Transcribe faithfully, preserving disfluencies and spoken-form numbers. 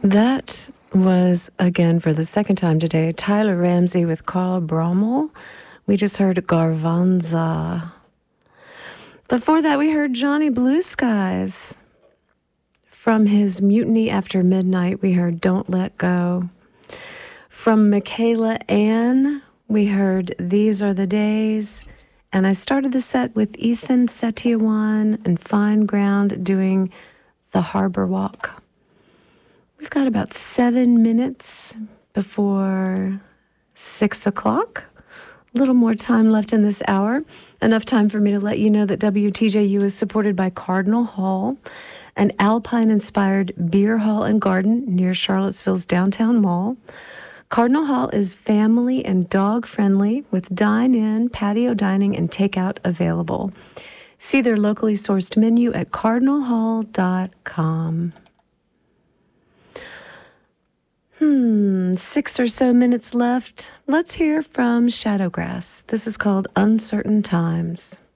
That was, again, for the second time today, Tyler Ramsey with Carl Brommel. We just heard Garvanza. Before that, we heard Johnny Blue Skies. From his Mutiny After Midnight, we heard Don't Let Go. From Michaela Ann, we heard These Are the Days. And I started the set with Ethan Setiowan and Fine Ground doing The Harbor Walk. We've got about seven minutes before six o'clock. A little more time left in this hour. Enough time for me to let you know that W T J U is supported by Cardinal Hall, an Alpine-inspired beer hall and garden near Charlottesville's downtown mall. Cardinal Hall is family and dog-friendly with dine-in, patio dining, and takeout available. See their locally sourced menu at cardinal hall dot com. Hmm, six or so minutes left. Let's hear from Shadowgrass. This is called Uncertain Times.